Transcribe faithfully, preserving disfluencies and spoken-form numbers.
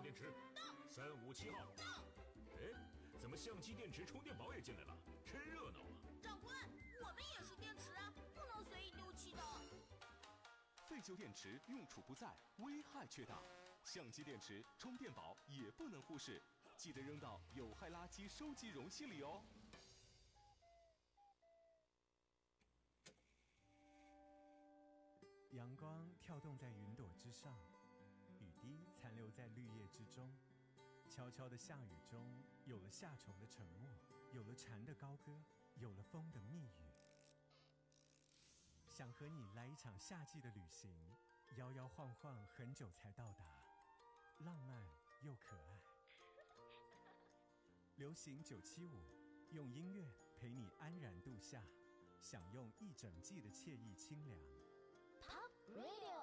电池。 到。 三五七号。 到。 哎，怎么相机、电池、充电宝也进来了？真热闹啊！ 长官，我们也是电池啊，不能随意丢弃的。 废旧电池用处不在，危害却大。相机、电池、充电宝也不能忽视，记得扔到有害垃圾收集容器里哦。 阳光跳动在云朵之上，雨滴残留在绿叶之中。悄悄的下雨中，有了夏虫的沉默，有了蝉的高歌，有了风的密语。想和你来一场夏季的旅行，摇摇晃晃很久才到达，浪漫又可爱。流行九七五，用音乐陪你安然度夏，享用一整季的惬意清凉。 Pop Radio。